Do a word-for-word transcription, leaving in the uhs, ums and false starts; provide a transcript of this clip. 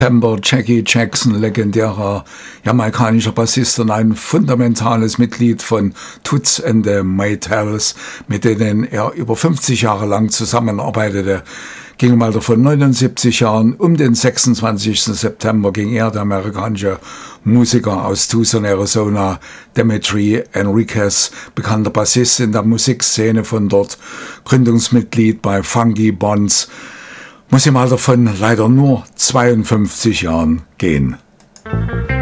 September Jackie Jackson, legendärer jamaikanischer Bassist und ein fundamentales Mitglied von Toots and the Maytals, mit denen er über fünfzig Jahre lang zusammenarbeitete. Ging im Alter von neunundsiebzig Jahren um den sechsundzwanzigsten September ging er, der amerikanische Musiker aus Tucson, Arizona, Demetri Enriquez, bekannter Bassist in der Musikszene von dort, Gründungsmitglied bei Funky Bonds, muss im Alter von leider nur zweiundfünfzig Jahren gehen.